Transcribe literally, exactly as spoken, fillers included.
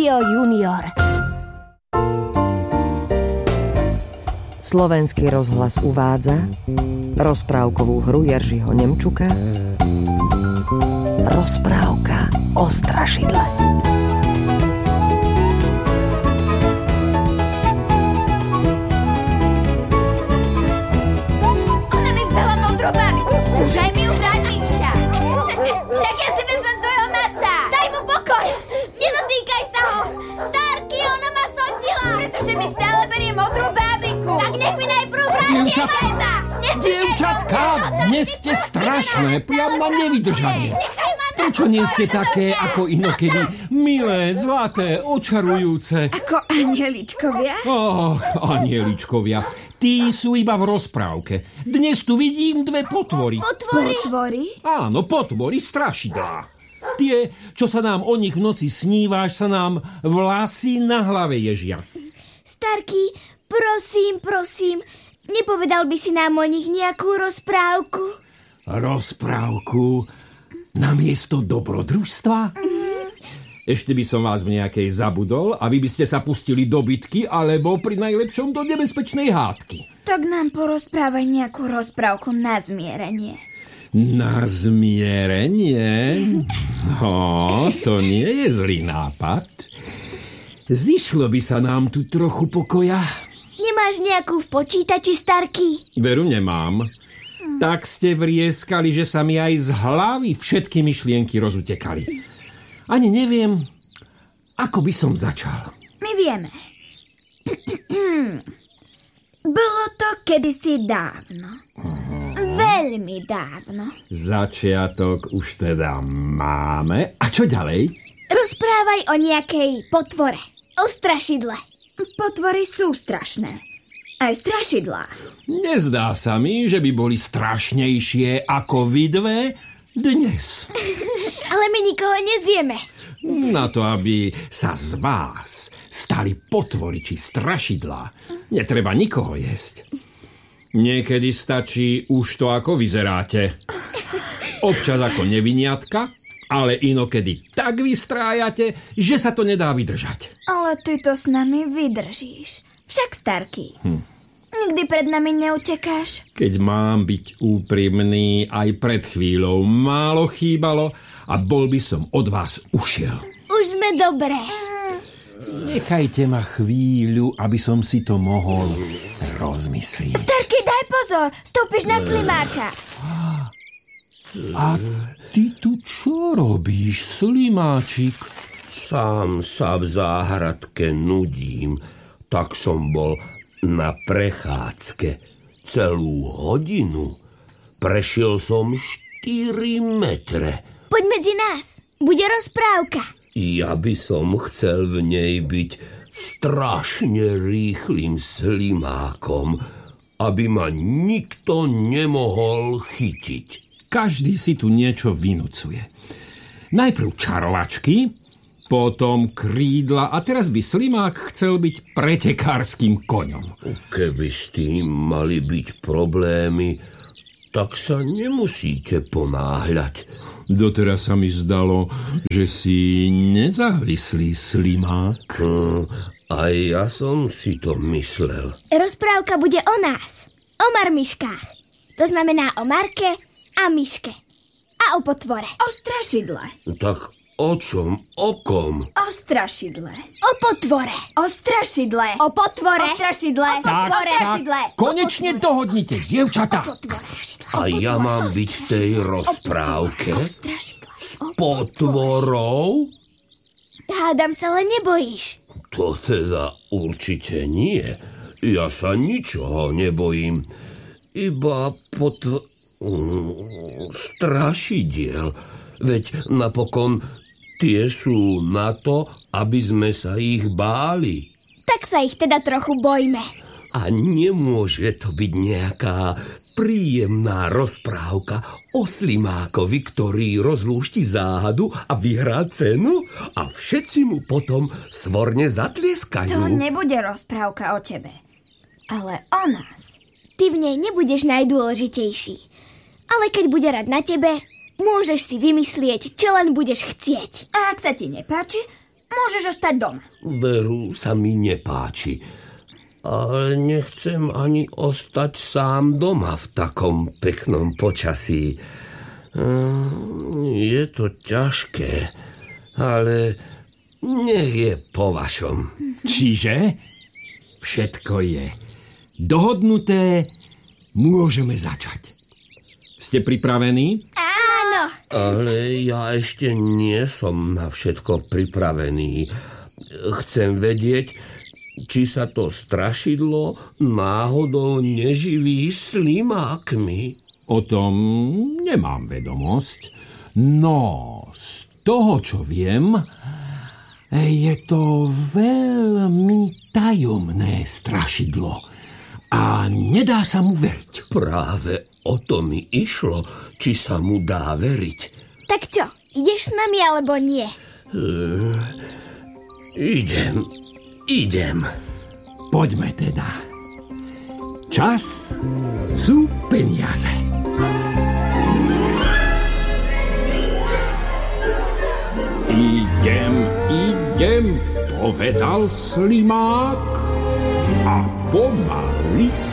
Rádio Junior. Slovenský rozhlas uvádza rozprávkovú hru Jeržiho Nemčuka Rozprávka o strašidle. Ona mi vzala modrú babiku. Už aj mi ju vrať, Miška. Tak ja si vezmem tvojho maca. Daj mu pokoj. Nedotýkaj sa ho. Starky, ona ma sotila. Pretože mi stále berie modrú babiku. Tak nech mi najprv vrát. Dievčatka, dievčatka, dnes ste strašné, priam na nevydržanie. Prečo nie ste také ako inokedy? Milé, zlaté, očarujúce. Ako anieličkovia? Och, anieličkovia. Tí sú iba v rozprávke. Dnes tu vidím dve potvory. Potvory? Potvory? Áno, potvory strašidlá. Tie, čo sa nám o nich v noci snívaš, sa nám vlasy na hlave ježia. Starky, prosím, prosím, nepovedal by si nám o nich nejakú rozprávku? Rozprávku? Namiesto dobrodružstva? Mm. Ešte by som vás v nejakej zabudol a vy by ste sa pustili do bitky alebo pri najlepšom do nebezpečnej hádky. Tak nám porozprávaj nejakú rozprávku na zmierenie. Na zmierenie? No, to nie je zlý nápad. Zišlo by sa nám tu trochu pokoja. Nemáš nejakú v počítači, Starky? Veru nemám. Tak ste vrieskali, že sa mi aj z hlavy všetky myšlienky rozutekali. Ani neviem, ako by som začal. My vieme. Bolo to kedysi dávno. Uh-huh. Veľmi dávno. Začiatok už teda máme. A čo ďalej? Rozprávaj o nejakej potvore. O strašidle. Potvory sú strašné. Aj strašidlá. Nezdá sa mi, že by boli strašnejšie ako vy dve dnes. Ale my nikoho nezjeme. Na to, aby sa z vás stali potvory či strašidlá, netreba nikoho jesť. Niekedy stačí už to, ako vyzeráte. Občas ako neviniatka, ale inokedy tak vystrájate, že sa to nedá vydržať. Ale ty to s nami vydržíš. Však, Starky, hm. nikdy pred nami neutekáš. Keď mám byť úprimný, aj pred chvíľou málo chýbalo a bol by som od vás ušiel. Už sme dobré. Nechajte ma chvíľu, aby som si to mohol rozmyslieť. Starky, daj pozor, stúpiš na slimáka. A ty tu čo robíš, slimáčik? Sám sa v záhradke nudím. Tak som bol na prechádzke celú hodinu. Prešiel som štyri metre. Poď medzi nás, bude rozprávka. Ja by som chcel v nej byť strašne rýchlym slimákom, aby ma nikto nemohol chytiť. Každý si tu niečo vynucuje. Najprv čarovačky, potom krídla a teraz by slimák chcel byť pretekárskym koňom. Keby s tým mali byť problémy, tak sa nemusíte ponáhľať. Doteraz sa mi zdalo, že si nezávislý slimák. Hmm, aj ja som si to myslel. Rozprávka bude o nás, o marmiškách. To znamená o Marke a Miške. A o potvore. O strašidle. Tak o čom? O kom? O strašidle. O potvore. O strašidle. O potvore. O strašidle. O potvore. Tak, konečne dohodnite, dievčatá. O potvore. A ja mám byť v tej rozprávke? S potvorou? Hádam sa, len nebojíš. To teda určite nie. Ja sa ničoho nebojím. Iba potv... strašidiel. Veď napokon tie sú na to, aby sme sa ich báli. Tak sa ich teda trochu bojme. A nemôže to byť nejaká príjemná rozprávka o slimákovi, ktorý rozlúšti záhadu a vyhrá cenu a všetci mu potom svorne zatlieskajú. To nebude rozprávka o tebe, ale o nás. Ty v nej nebudeš najdôležitejší, ale keď bude rád na tebe, môžeš si vymyslieť, čo len budeš chcieť. A ak sa ti nepáči, Môžeš ostať doma. Veru sa mi nepáči. Ale nechcem ani ostať sám doma v takom peknom počasí. Je to ťažké, ale nech je po vašom. Čiže všetko je dohodnuté, môžeme začať. Ste pripravení? Áno. Ale ja ešte nie som na všetko pripravený. Chcem vedieť, či sa to strašidlo náhodou neživí slimákmi. O tom nemám vedomosť. No, z toho, čo viem, je to veľmi tajomné strašidlo a nedá sa mu veriť. Práve o to mi išlo, či sa mu dá veriť. Tak čo, ideš s nami alebo nie? Uh, idem, idem. Poďme teda. Čas sú peniaze. Idem, idem, povedal slimák a pomaly